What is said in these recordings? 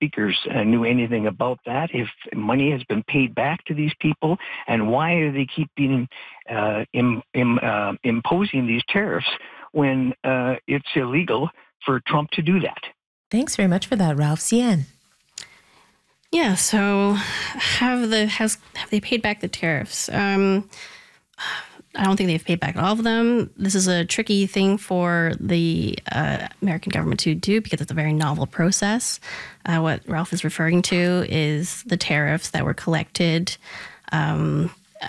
speakers knew anything about that, if money has been paid back to these people, and why do they keep being imposing these tariffs when it's illegal for Trump to do that. Thanks very much for that, Ralph. Cian. Yeah, so have they paid back the tariffs? I don't think they've paid back all of them. This is a tricky thing for the American government to do because it's a very novel process. What Ralph is referring to is the tariffs that were collected, and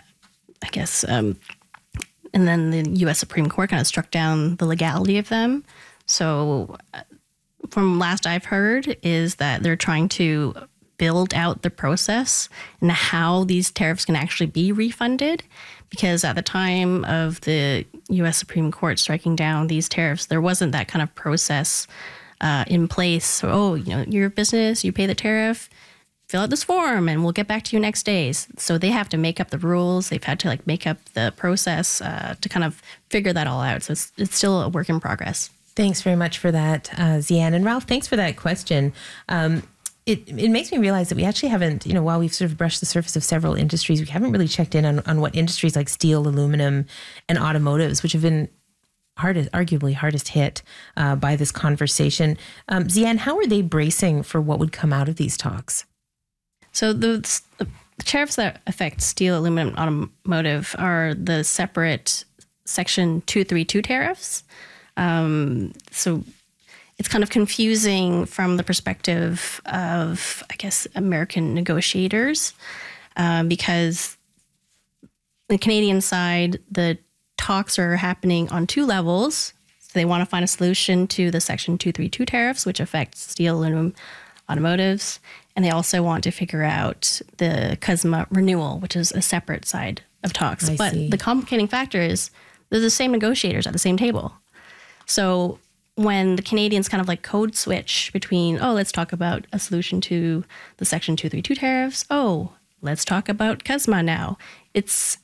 then the U.S. Supreme Court kind of struck down the legality of them. So from last I've heard is that they're trying to build out the process and how these tariffs can actually be refunded. Because at the time of the U.S. Supreme Court striking down these tariffs, there wasn't that kind of process in place. So, your business, you pay the tariff, fill out this form, and we'll get back to you next day. So they have to make up the rules. They've had to make up the process to kind of figure that all out. So it's still a work in progress. Thanks very much for that, Zian. And Ralph, thanks for that question. It makes me realize that we actually haven't, while we've sort of brushed the surface of several industries, we haven't really checked in on what industries like steel, aluminum, and automotives, which have been arguably hardest hit by this conversation. Zian, how are they bracing for what would come out of these talks? So the tariffs that affect steel, aluminum, and automotive are the separate Section 232 tariffs. So it's kind of confusing from the perspective of, American negotiators, because the Canadian side, the talks are happening on two levels. So they want to find a solution to the Section 232 tariffs, which affect steel, aluminum, automotives. And they also want to figure out the CUSMA renewal, which is a separate side of talks. But the complicating factor is they're the same negotiators at the same table. So when the Canadians kind of code switch between, let's talk about a solution to the Section 232 tariffs. Let's talk about CUSMA now. It's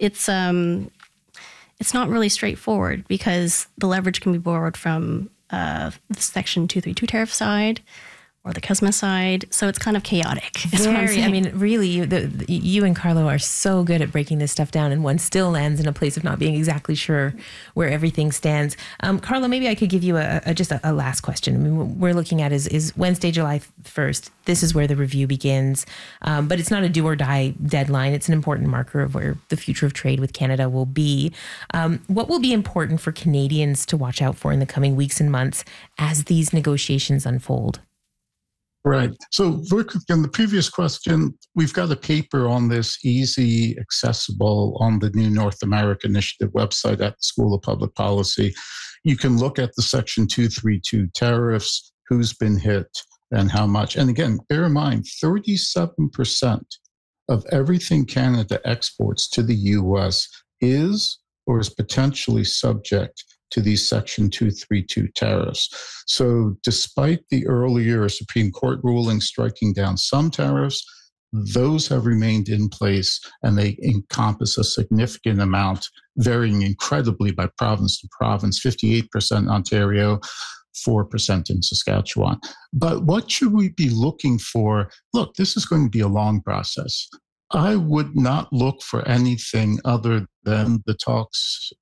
not really straightforward because the leverage can be borrowed from the Section 232 tariff side or the CUSMA side. So it's kind of chaotic. Really, you and Carlo are so good at breaking this stuff down, and one still lands in a place of not being exactly sure where everything stands. Carlo, maybe I could give you just a last question. What we're looking at is Wednesday, July 1st. This is where the review begins, but it's not a do or die deadline. It's an important marker of where the future of trade with Canada will be. What will be important for Canadians to watch out for in the coming weeks and months as these negotiations unfold? Right. So, in the previous question, we've got a paper on this, easy, accessible, on the new North America Initiative website at the School of Public Policy. You can look at the Section 232 tariffs, who's been hit, and how much. And again, bear in mind, 37% of everything Canada exports to the U.S. is or is potentially subject to these Section 232 tariffs. So despite the earlier Supreme Court ruling striking down some tariffs, those have remained in place and they encompass a significant amount, varying incredibly by province to province, 58% Ontario, 4% in Saskatchewan. But what should we be looking for? Look, this is going to be a long process. I would not look for anything other than the talks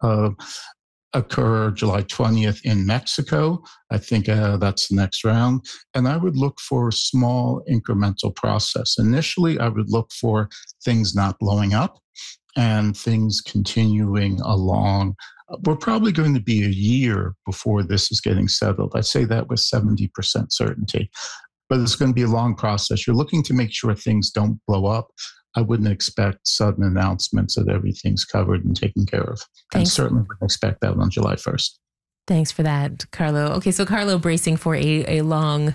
occur July 20th in Mexico. I think that's the next round. And I would look for a small incremental process. Initially, I would look for things not blowing up and things continuing along. We're probably going to be a year before this is getting settled. I say that with 70% certainty. But it's going to be a long process. You're looking to make sure things don't blow up. I wouldn't expect sudden announcements that everything's covered and taken care of. And certainly wouldn't expect that on July 1st. Thanks for that, Carlo. Okay, so Carlo bracing for a long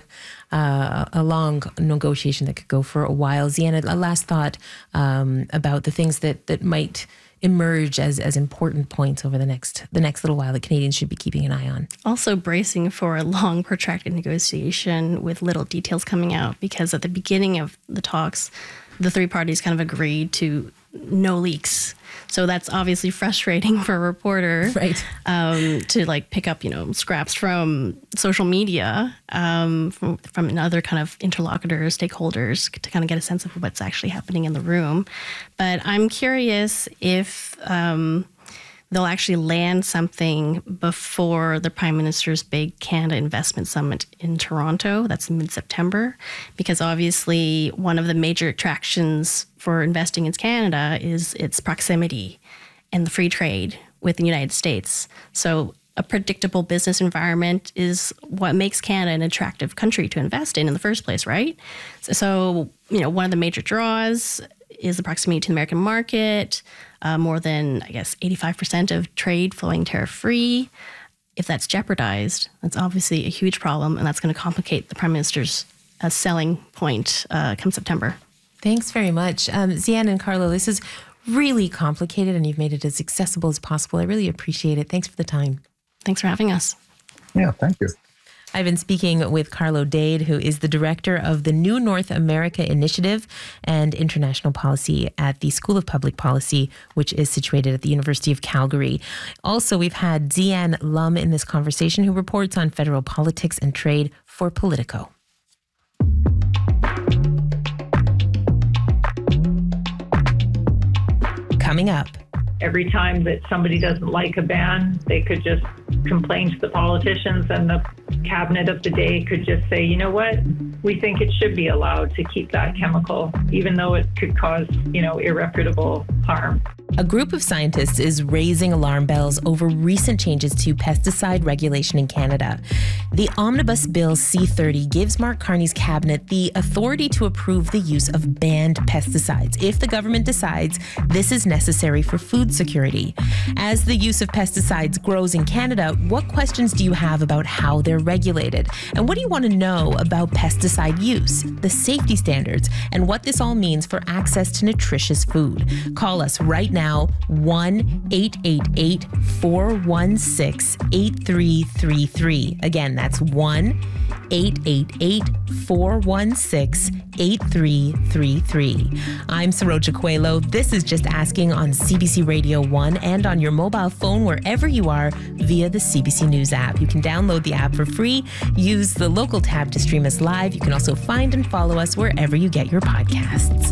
negotiation that could go for a while. Zian, a last thought about the things that might emerge as important points over the next little while that Canadians should be keeping an eye on. Also bracing for a long, protracted negotiation with little details coming out, because at the beginning of the talks, the three parties kind of agreed to no leaks. So that's obviously frustrating for a reporter, Right. To like pick up, scraps from social media, from other kind of interlocutors, stakeholders, to kind of get a sense of what's actually happening in the room. But I'm curious if they'll actually land something before the Prime Minister's big Canada Investment Summit in Toronto. That's in mid-September, because obviously one of the major attractions for investing in Canada is its proximity and the free trade with the United States. So a predictable business environment is what makes Canada an attractive country to invest in the first place, right? So one of the major draws is the proximity to the American market, more than, 85% of trade flowing tariff-free. If that's jeopardized, that's obviously a huge problem, and that's going to complicate the Prime Minister's selling point come September. Thanks very much. Zian and Carlo, this is really complicated, and you've made it as accessible as possible. I really appreciate it. Thanks for the time. Thanks for having us. Yeah, thank you. I've been speaking with Carlo Dade, who is the director of the New North America Initiative and International Policy at the School of Public Policy, which is situated at the University of Calgary. Also, we've had Zian Lum in this conversation, who reports on federal politics and trade for Politico. Coming up. Every time that somebody doesn't like a ban, they could just complain to the politicians, and the cabinet of the day could just say, you know what, we think it should be allowed to keep that chemical, even though it could cause, irreparable harm. A group of scientists is raising alarm bells over recent changes to pesticide regulation in Canada. The Omnibus Bill C-30 gives Mark Carney's cabinet the authority to approve the use of banned pesticides if the government decides this is necessary for food security. As the use of pesticides grows in Canada, what questions do you have about how they're regulated? And what do you want to know about pesticide use, the safety standards, and what this all means for access to nutritious food? Call us right now, 1-888-416-8333. Again, that's 1-888-416-8333. I'm Saroja Coelho. This is Just Asking on CBC Radio 1 and on your mobile phone wherever you are via the CBC News app. You can download the app for free. Use the local tab to stream us live. You can also find and follow us wherever you get your podcasts.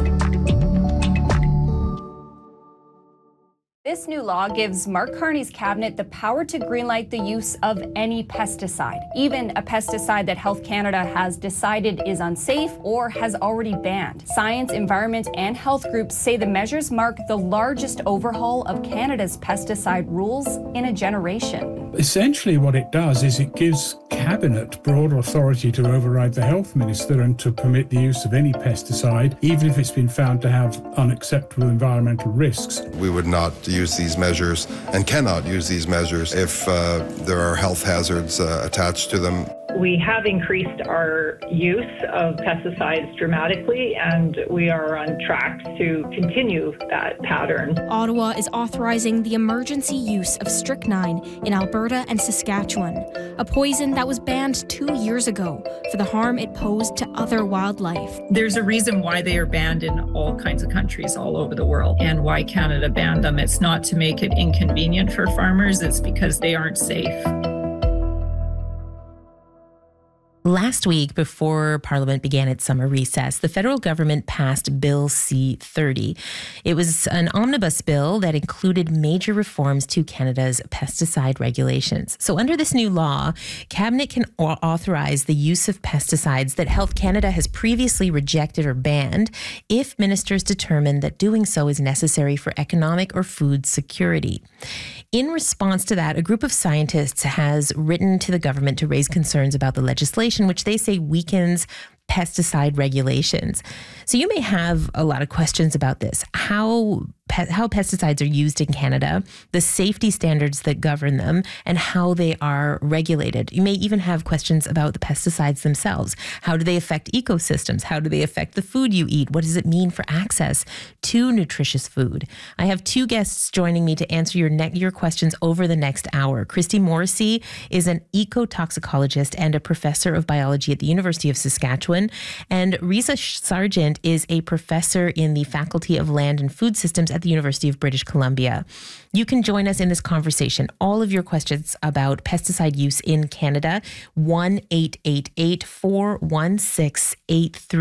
This new law gives Mark Carney's cabinet the power to greenlight the use of any pesticide, even a pesticide that Health Canada has decided is unsafe or has already banned. Science, environment, and health groups say the measures mark the largest overhaul of Canada's pesticide rules in a generation. Essentially what it does is it gives Cabinet broad authority to override the Health Minister and to permit the use of any pesticide, even if it's been found to have unacceptable environmental risks. We would not use these measures and cannot use these measures if there are health hazards attached to them. We have increased our use of pesticides dramatically, and we are on track to continue that pattern. Ottawa is authorizing the emergency use of strychnine in Alberta and Saskatchewan, a poison that was banned 2 years ago for the harm it posed to other wildlife. There's a reason why they are banned in all kinds of countries all over the world, and why Canada banned them. It's not to make it inconvenient for farmers, it's because they aren't safe. Last week, before Parliament began its summer recess, the federal government passed Bill C-30. It was an omnibus bill that included major reforms to Canada's pesticide regulations. So under this new law, Cabinet can authorize the use of pesticides that Health Canada has previously rejected or banned if ministers determine that doing so is necessary for economic or food security. In response to that, a group of scientists has written to the government to raise concerns about the legislation, which they say weakens pesticide regulations. So you may have a lot of questions about this. How how pesticides are used in Canada, the safety standards that govern them, and how they are regulated. You may even have questions about the pesticides themselves. How do they affect ecosystems? How do they affect the food you eat? What does it mean for access to nutritious food? I have two guests joining me to answer your questions over the next hour. Christy Morrissey is an ecotoxicologist and a professor of biology at the University of Saskatchewan. And Risa Sargent is a professor in the Faculty of Land and Food Systems at the University of British Columbia. You can join us in this conversation. All of your questions about pesticide use in Canada, 1-888-416-83.